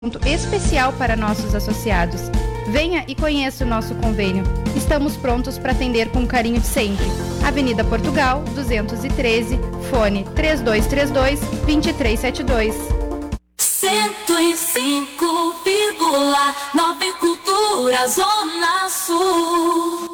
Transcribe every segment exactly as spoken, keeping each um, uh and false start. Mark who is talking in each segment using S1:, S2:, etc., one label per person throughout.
S1: especial para nossos associados. Venha e conheça o nosso convênio. Estamos prontos para atender com carinho de sempre. Avenida Portugal, duzentos e treze, fone três dois três dois, dois três sete dois.
S2: cento e cinco vírgula nove Cultura Zona Sul.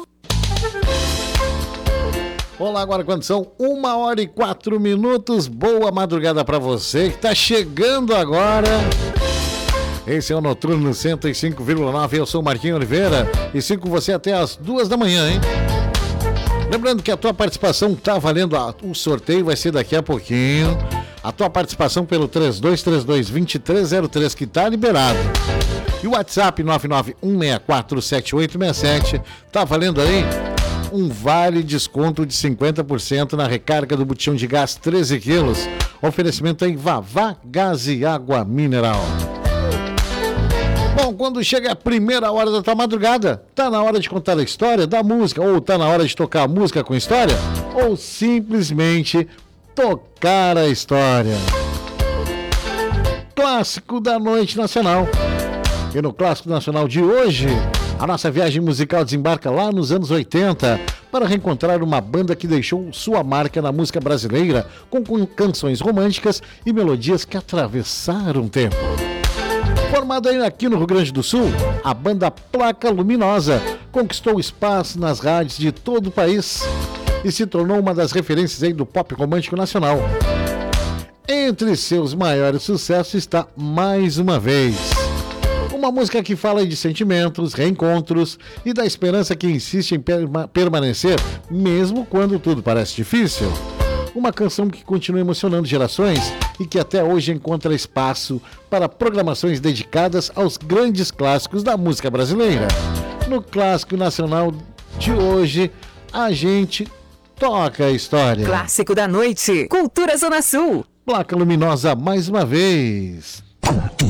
S3: Olá, agora quando são uma hora e quatro minutos, boa madrugada para você que está chegando agora. Esse é o Noturno cento e cinco vírgula nove, eu sou o Marquinhos Oliveira e sigo com você até as duas da manhã, hein? Lembrando que a tua participação tá valendo, a, o sorteio vai ser daqui a pouquinho. A tua participação pelo três dois três dois, dois três zero três que tá liberado. E o WhatsApp nove nove um seis quatro sete oito seis sete tá valendo aí um vale desconto de cinquenta por cento na recarga do botijão de gás treze quilos. Oferecimento em Vavá Gás e Água Mineral. Bom, quando chega a primeira hora da tua madrugada, tá na hora de contar a história da música, ou tá na hora de tocar a música com história, ou simplesmente tocar a história. Clássico da Noite Nacional. E no Clássico Nacional de hoje, a nossa viagem musical desembarca lá nos anos oitenta para reencontrar uma banda que deixou sua marca na música brasileira com, com canções românticas e melodias que atravessaram o tempo. Formada aqui no Rio Grande do Sul, a banda Placa Luminosa conquistou espaço nas rádios de todo o país e se tornou uma das referências aí do pop romântico nacional. Entre seus maiores sucessos está Mais Uma Vez, uma música que fala de sentimentos, reencontros e da esperança que insiste em perma- permanecer mesmo quando tudo parece difícil. Uma canção que continua emocionando gerações e que até hoje encontra espaço para programações dedicadas aos grandes clássicos da música brasileira. No Clássico Nacional de hoje, a gente toca a história.
S4: Clássico da Noite, Cultura Zona Sul.
S3: Placa Luminosa Mais Uma Vez.